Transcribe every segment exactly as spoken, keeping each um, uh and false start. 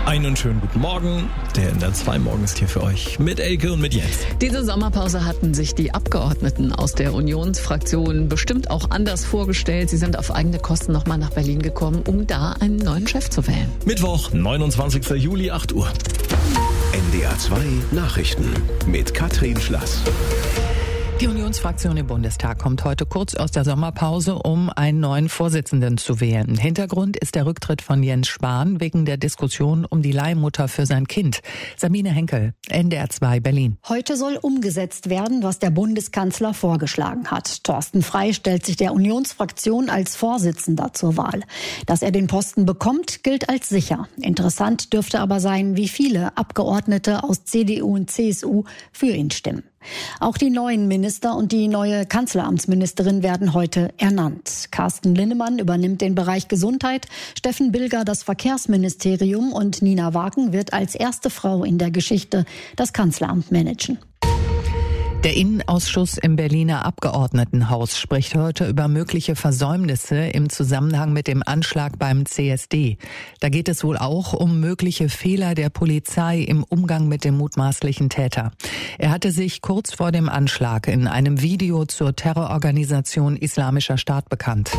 Einen schönen guten Morgen. Der in der zwei Morgen ist hier für euch mit Elke und mit Jens. Diese Sommerpause hatten sich die Abgeordneten aus der Unionsfraktion bestimmt auch anders vorgestellt. Sie sind auf eigene Kosten nochmal nach Berlin gekommen, um da einen neuen Chef zu wählen. Mittwoch, neunundzwanzigster Juli, acht Uhr. N D R zwei Nachrichten mit Katrin Schlass. Die Unionsfraktion im Bundestag kommt heute kurz aus der Sommerpause, um einen neuen Vorsitzenden zu wählen. Hintergrund ist der Rücktritt von Jens Spahn wegen der Diskussion um die Leihmutter für sein Kind. Sabine Henkel, N D R zwei Berlin. Heute soll umgesetzt werden, was der Bundeskanzler vorgeschlagen hat. Thorsten Frey stellt sich der Unionsfraktion als Vorsitzender zur Wahl. Dass er den Posten bekommt, gilt als sicher. Interessant dürfte aber sein, wie viele Abgeordnete aus C D U und C S U für ihn stimmen. Auch die neuen Minister und die neue Kanzleramtsministerin werden heute ernannt. Carsten Linnemann übernimmt den Bereich Gesundheit, Steffen Bilger das Verkehrsministerium und Nina Wagen wird als erste Frau in der Geschichte das Kanzleramt managen. Der Innenausschuss im Berliner Abgeordnetenhaus spricht heute über mögliche Versäumnisse im Zusammenhang mit dem Anschlag beim C S D. Da geht es wohl auch um mögliche Fehler der Polizei im Umgang mit dem mutmaßlichen Täter. Er hatte sich kurz vor dem Anschlag in einem Video zur Terrororganisation Islamischer Staat bekannt.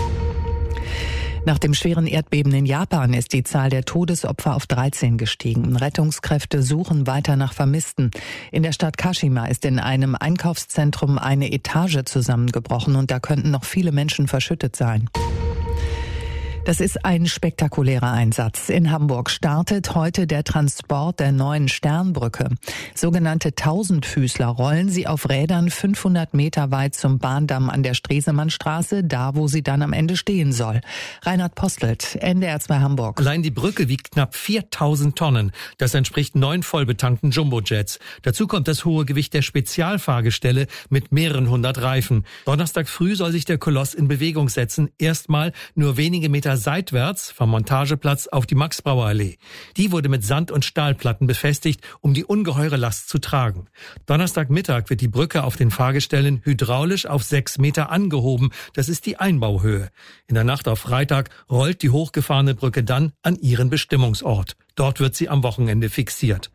Nach dem schweren Erdbeben in Japan ist die Zahl der Todesopfer auf dreizehn gestiegen. Rettungskräfte suchen weiter nach Vermissten. In der Stadt Kashima ist in einem Einkaufszentrum eine Etage zusammengebrochen und da könnten noch viele Menschen verschüttet sein. Das ist ein spektakulärer Einsatz. In Hamburg startet heute der Transport der neuen Sternbrücke. Sogenannte Tausendfüßler rollen sie auf Rädern fünfhundert Meter weit zum Bahndamm an der Stresemannstraße, da wo sie dann am Ende stehen soll. Reinhard Postelt, N D R zwei Hamburg. Allein die Brücke wiegt knapp viertausend Tonnen. Das entspricht neun vollbetankten Jumbojets. Dazu kommt das hohe Gewicht der Spezialfahrgestelle mit mehreren hundert Reifen. Donnerstag früh soll sich der Koloss in Bewegung setzen. Erstmal nur wenige Meter seitwärts vom Montageplatz auf die Max-Brauer-Allee. Die wurde mit Sand- und Stahlplatten befestigt, um die ungeheure Last zu tragen. Donnerstagmittag wird die Brücke auf den Fahrgestellen hydraulisch auf sechs Meter angehoben. Das ist die Einbauhöhe. In der Nacht auf Freitag rollt die hochgefahrene Brücke dann an ihren Bestimmungsort. Dort wird sie am Wochenende fixiert.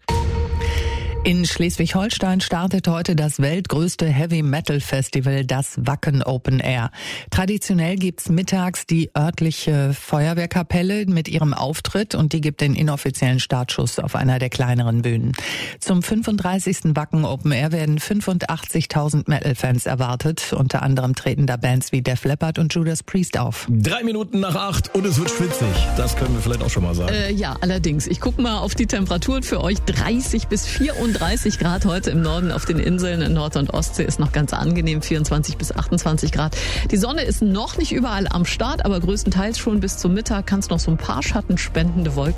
In Schleswig-Holstein startet heute das weltgrößte Heavy-Metal-Festival, das Wacken Open Air. Traditionell gibt's mittags die örtliche Feuerwehrkapelle mit ihrem Auftritt und die gibt den inoffiziellen Startschuss auf einer der kleineren Bühnen. Zum fünfunddreißigsten Wacken Open Air werden fünfundachtzigtausend Metal-Fans erwartet. Unter anderem treten da Bands wie Def Leppard und Judas Priest auf. Drei Minuten nach acht und es wird schwitzig. Das können wir vielleicht auch schon mal sagen. Äh, ja, allerdings. Ich gucke mal auf die Temperaturen für euch. dreißig bis vierunddreißig Grad heute im Norden auf den Inseln in Nord- und Ostsee ist noch ganz angenehm, vierundzwanzig bis achtundzwanzig Grad. Die Sonne ist noch nicht überall am Start, aber größtenteils schon bis zum Mittag kann es noch so ein paar schattenspendende Wolken